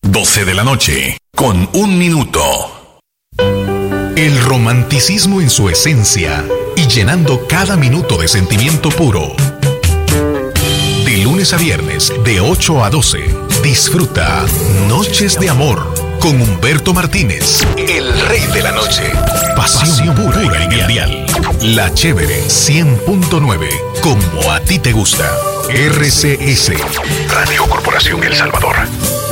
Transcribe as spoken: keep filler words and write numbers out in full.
doce de la noche, con un minuto. El romanticismo en su esencia y llenando cada minuto de sentimiento puro. De lunes a viernes, de ocho a doce, disfruta Noches de Amor con Humberto Martínez, el rey de la noche. Pasión, Pasión pura, pura en el dial. La Chévere cien punto nueve, como a ti te gusta. R C S, Radio Corporación El Salvador.